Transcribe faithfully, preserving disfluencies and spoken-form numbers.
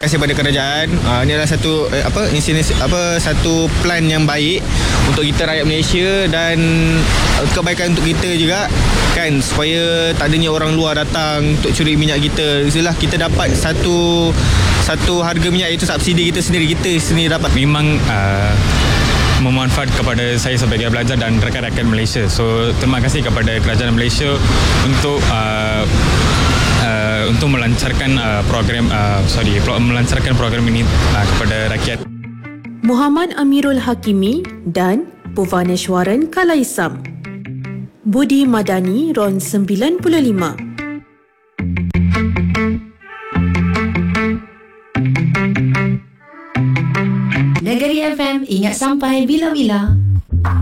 kasih kepada kerajaan. Uh, ini adalah satu eh, apa inisiatif apa satu plan yang baik untuk kita rakyat Malaysia dan uh, kebaikan untuk kita juga kan, supaya tak adanya orang luar datang untuk curi minyak kita. Itulah kita dapat satu satu harga minyak, itu subsidi kita sendiri, kita sendiri dapat. Memang uh, memanfaat kepada saya sebagai pelajar dan rakyat-rakyat Malaysia. So terima kasih kepada kerajaan Malaysia untuk uh, uh, untuk melancarkan uh, program uh, sorry melancarkan program ini uh, kepada rakyat. Muhammad Amirul Hakimi dan Bhuvaneshwaran Kalaisam. Budi Madani, R O N sembilan puluh lima. Negeri F M, ingat sampai bila-bila.